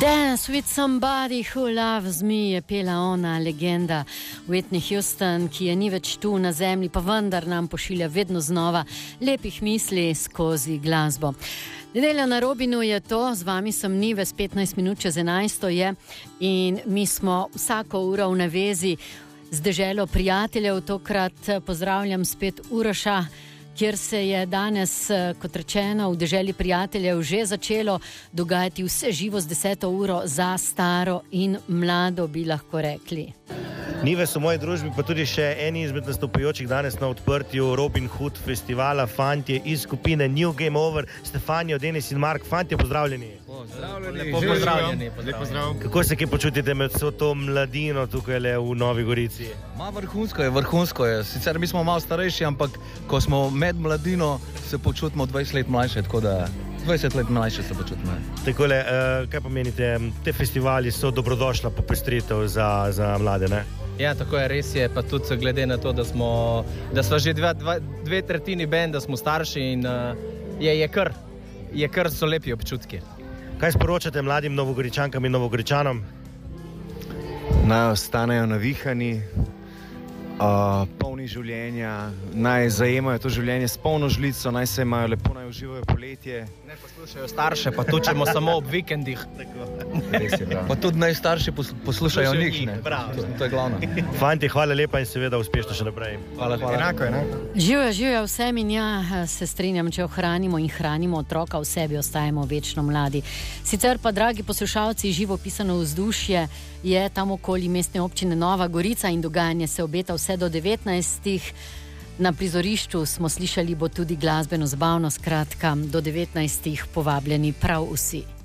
Dance with somebody who loves me je pela ona legenda Whitney Houston, ki je ni več tu na zemlji, pa vendar nam pošilja vedno znova lepih misli skozi glasbo. Nedelja na Robinu je to, z vami sem Nives, 15 minut čez 11 je in mi smo vsako uro v navezi z deželo prijateljev. Tokrat pozdravljam spet Uroša, kjer se je danes, kot rečeno, v deželi prijateljev že začelo dogajati vse živo z 10. uro za staro in mlado, bi lahko rekli. Nives v moji družbi, pa tudi še eni izmed nastopajočih danes na odprtju Robin Hood festivala, fantje iz skupine New Game Over, Stefanijo, Denis in Mark. Fantje, pozdravljeni. Lepo pozdravljeni. Kako se kaj počutite med vso to mladino tukaj v Novi Gorici? Vrhunsko je. Sicer mi smo malo starejši, ampak ko smo med mladino, se počutimo 20 let mlajše, tako da 20 let mlajše se počutimo. Takole, kaj pa menite, te festivali so dobrodošla popestritev za mlade, ne? Ja, tako je, res je, pa tudi glede na to, da smo že dve tretjini bend, da smo starši in je kar so lepi občutki. Kaj sporočate mladim Novogoričankam in Novogoričanom? Naj ostanejo navihani, polni življenja, naj zajemajo to življenje s polno žlico, naj se imajo lepo, naj uživajo poletje. Ne poslušajo starše, pa tučemo samo ob vikendih. Pa tudi naj starši poslušajo njih, ne? To je glavno. Fanti, hvala lepa in seveda uspešno še naprej. Hvala. Enako. Živjo vsem in ja, se strinjam, če ohranimo in hranimo otroka, v sebi ostajamo večno mladi. Sicer pa, dragi poslušalci, živo pisano vzdušje je tam okoli mestne občine Nova Gorica in dogajanje se obeta vse do 19. Na prizorišču smo slišali, bo tudi glasbeno zabavno, skratka, do 19. povabljeni prav vsi.